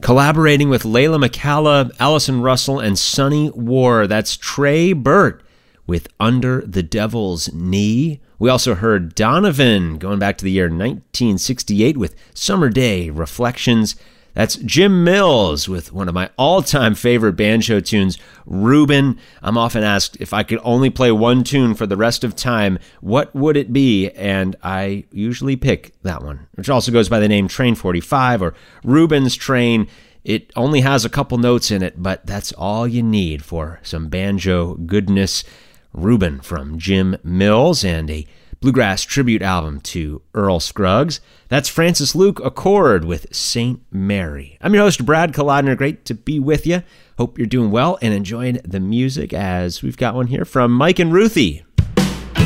Collaborating with Layla McCalla, Allison Russell, and Sonny War. That's Trey Burt with Under the Devil's Knee. We also heard Donovan going back to the year 1968 with Summer Day Reflections. That's Jim Mills with one of my all-time favorite banjo tunes, Reuben. I'm often asked if I could only play one tune for the rest of time, what would it be? And I usually pick that one, which also goes by the name Train 45 or Reuben's Train. It only has a couple notes in it, but that's all you need for some banjo goodness. Reuben from Jim Mills, and a bluegrass tribute album to Earl Scruggs. That's Francis Luke Accord with St. Mary. I'm your host, Brad Kalodner. Great to be with you. Hope you're doing well and enjoying the music, as we've got one here from Mike and Ruthie